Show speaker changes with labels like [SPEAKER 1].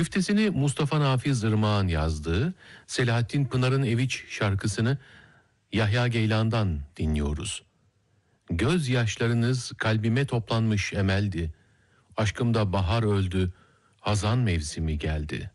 [SPEAKER 1] Güftesini Mustafa Nafiz Irmak'ın yazdığı Selahattin Pınar'ın Eviç şarkısını Yahya Geylan'dan dinliyoruz. Gözyaşlarınız kalbime toplanmış emeldi. Aşkımda bahar öldü, hazan mevsimi geldi.